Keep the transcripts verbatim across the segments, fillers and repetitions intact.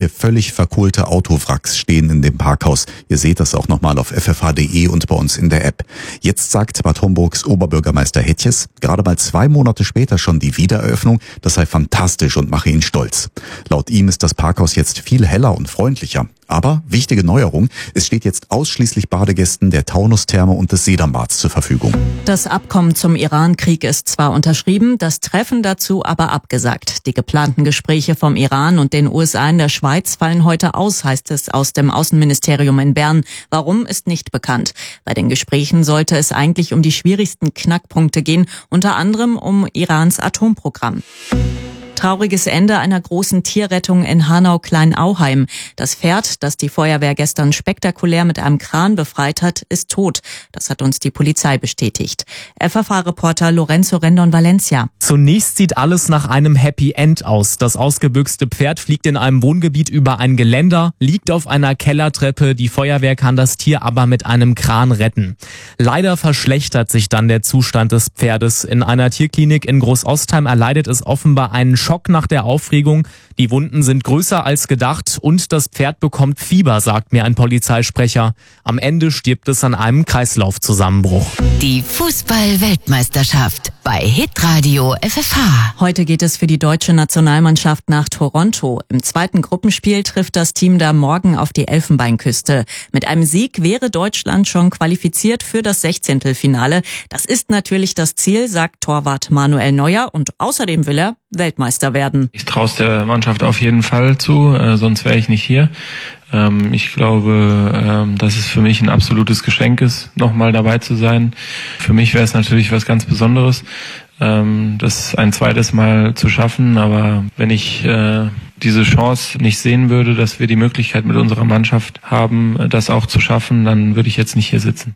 Etliche völlig verkohlte Autowracks stehen in dem Parkhaus. Ihr seht das auch nochmal auf f f h punkt d e und bei uns in der App. Jetzt sagt Bad Homburgs Oberbürgermeister Hetjes, gerade mal zwei Monate später schon die Wiedereröffnung, das sei fantastisch und mache ihn stolz. Laut ihm ist das Parkhaus jetzt viel heller und freundlicher. Aber wichtige Neuerung, es steht jetzt ausschließlich Badegästen der Taunustherme und des Sedambads zur Verfügung. Das Abkommen zum Iran-Krieg ist zwar unterschrieben, das Treffen dazu aber abgesagt. Die geplanten Gespräche vom Iran und den U S A in der Schweiz fallen heute aus, heißt es aus dem Außenministerium in Bern. Warum, ist nicht bekannt. Bei den Gesprächen sollte es eigentlich um die schwierigsten Knackpunkte gehen, unter anderem um Irans Atomprogramm. Trauriges Ende einer großen Tierrettung in Hanau-Kleinauheim. Das Pferd, das die Feuerwehr gestern spektakulär mit einem Kran befreit hat, ist tot. Das hat uns die Polizei bestätigt. F F H-Reporter Lorenzo Rendon-Valencia. Zunächst sieht alles nach einem Happy End aus. Das ausgebüxte Pferd fliegt in einem Wohngebiet über ein Geländer, liegt auf einer Kellertreppe. Die Feuerwehr kann das Tier aber mit einem Kran retten. Leider verschlechtert sich dann der Zustand des Pferdes. In einer Tierklinik in Großostheim erleidet es offenbar einen Schock nach der Aufregung. Die Wunden sind größer als gedacht und das Pferd bekommt Fieber, sagt mir ein Polizeisprecher. Am Ende stirbt es an einem Kreislaufzusammenbruch. Die Fußball-Weltmeisterschaft bei Hitradio F F H. Heute geht es für die deutsche Nationalmannschaft nach Toronto. Im zweiten Gruppenspiel trifft das Team da morgen auf die Elfenbeinküste. Mit einem Sieg wäre Deutschland schon qualifiziert für das Sechzehntelfinale. Das ist natürlich das Ziel, sagt Torwart Manuel Neuer, und außerdem will er Weltmeister werden. Ich traue es der Mannschaft auf jeden Fall zu, äh, sonst wäre ich nicht hier. Ähm, ich glaube, ähm, dass es für mich ein absolutes Geschenk ist, nochmal dabei zu sein. Für mich wäre es natürlich was ganz Besonderes, ähm, das ein zweites Mal zu schaffen. Aber wenn ich äh, diese Chance nicht sehen würde, dass wir die Möglichkeit mit unserer Mannschaft haben, das auch zu schaffen, dann würde ich jetzt nicht hier sitzen.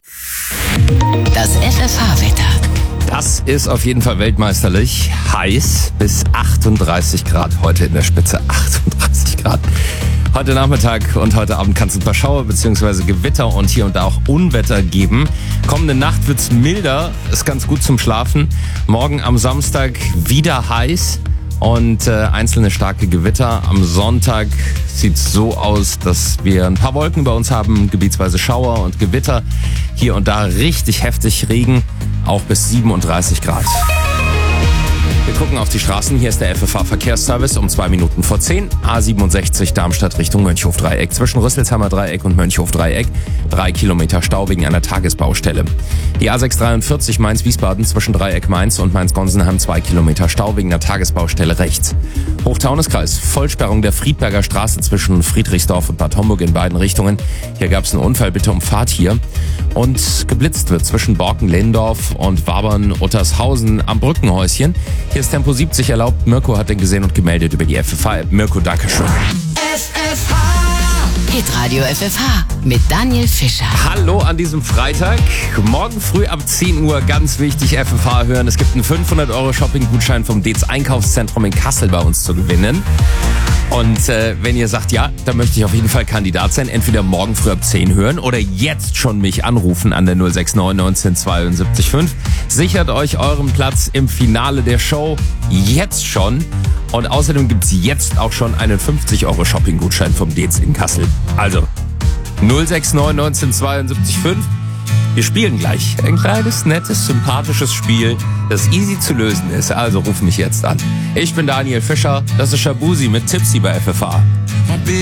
Das F F H-Wetter. Das ist auf jeden Fall weltmeisterlich. Heiß bis achtunddreißig Grad. Heute in der Spitze achtunddreißig Grad. Heute Nachmittag und heute Abend kann es ein paar Schauer bzw. Gewitter und hier und da auch Unwetter geben. Kommende Nacht wird's milder, ist ganz gut zum Schlafen. Morgen am Samstag wieder heiß und äh, einzelne starke Gewitter. Am Sonntag sieht's so aus, dass wir ein paar Wolken bei uns haben, gebietsweise Schauer und Gewitter. Hier und da richtig heftig Regen, auch bis siebenunddreißig Grad. Wir gucken auf die Straßen. Hier ist der F F H-Verkehrsservice um zwei Minuten vor zehn. A siebenundsechzig Darmstadt Richtung Mönchhof-Dreieck. Zwischen Rüsselsheimer Dreieck und Mönchhof-Dreieck. Drei Kilometer Stau wegen einer Tagesbaustelle. Die A sechshundertdreiundvierzig Mainz-Wiesbaden zwischen Dreieck Mainz und Mainz-Gonsenheim. Zwei Kilometer Stau wegen einer Tagesbaustelle rechts. Hochtaunus-Kreis. Vollsperrung der Friedberger Straße zwischen Friedrichsdorf und Bad Homburg in beiden Richtungen. Hier gab es einen Unfall. Bitte um Fahrt hier. Und geblitzt wird zwischen Borken-Lehndorf und Wabern-Uttershausen am Brückenhäuschen. Hier ist Tempo siebzig erlaubt. Mirko hat den gesehen und gemeldet über die F F H-App. Mirko, dankeschön. F F H. Hitradio F F H mit Daniel Fischer. Hallo an diesem Freitag. Morgen früh ab zehn Uhr, ganz wichtig, F F H hören. Es gibt einen fünfhundert Euro Shopping-Gutschein vom D E Z Einkaufszentrum in Kassel bei uns zu gewinnen. Und äh, wenn ihr sagt, ja, da möchte ich auf jeden Fall Kandidat sein, entweder morgen früh ab zehn hören oder jetzt schon mich anrufen an der null sechs neun neunzehn zweiundsiebzig fünf. Sichert euch euren Platz im Finale der Show jetzt schon. Und außerdem gibt's jetzt auch schon einen fünfzig Euro Shopping-Gutschein vom D E Z in Kassel. Also null sechs neun neunzehn zweiundsiebzig fünf. Wir spielen gleich ein kleines, nettes, sympathisches Spiel, das easy zu lösen ist. Also ruf mich jetzt an. Ich bin Daniel Fischer, das ist Shabuzi mit Tipsy bei F F H.